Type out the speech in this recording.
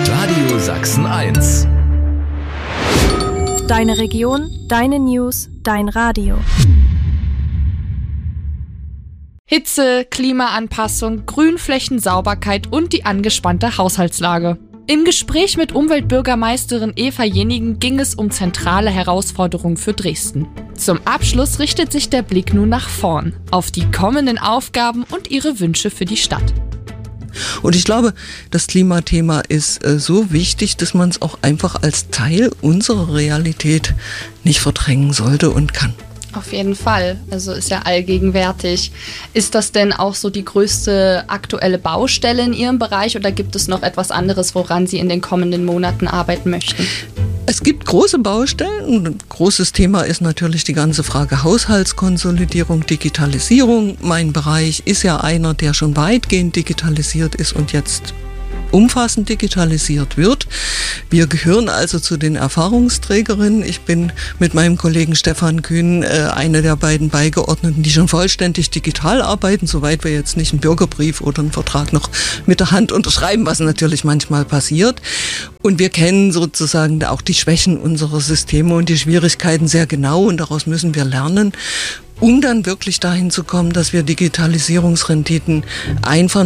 Radio Sachsen 1. Deine Region, deine News, dein Radio. Hitze, Klimaanpassung, Grünflächensauberkeit und die angespannte Haushaltslage. Im Gespräch mit Umweltbürgermeisterin Eva Jenigen ging es um zentrale Herausforderungen für Dresden. Zum Abschluss richtet sich der Blick nun nach vorn, auf die kommenden Aufgaben und ihre Wünsche für die Stadt. Und ich glaube, das Klimathema ist so wichtig, dass man es auch einfach als Teil unserer Realität nicht verdrängen sollte und kann. Auf jeden Fall, also ist ja allgegenwärtig. Ist das denn auch so die größte aktuelle Baustelle in Ihrem Bereich oder gibt es noch etwas anderes, woran Sie in den kommenden Monaten arbeiten möchten? Es gibt große Baustellen. Ein großes Thema ist natürlich die ganze Frage Haushaltskonsolidierung, Digitalisierung. Mein Bereich ist ja einer, der schon weitgehend digitalisiert ist und jetzt umfassend digitalisiert wird. Wir gehören also zu den Erfahrungsträgerinnen. Ich bin mit meinem Kollegen Stefan Kühn eine der beiden Beigeordneten, die schon vollständig digital arbeiten, soweit wir jetzt nicht einen Bürgerbrief oder einen Vertrag noch mit der Hand unterschreiben, was natürlich manchmal passiert. Und wir kennen sozusagen auch die Schwächen unserer Systeme und die Schwierigkeiten sehr genau und daraus müssen wir lernen, um dann wirklich dahin zu kommen, dass wir Digitalisierungsrenditen einfach